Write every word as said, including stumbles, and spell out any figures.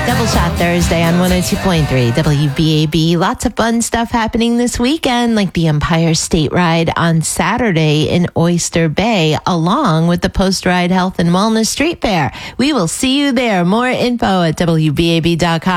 Double Shot Thursday on one oh two point three W B A B. Lots of fun stuff happening this weekend, like the Empire State Ride on Saturday in Oyster Bay, along with the Post-Ride Health and Wellness Street Fair. We will see you there. More info at W B A B dot com.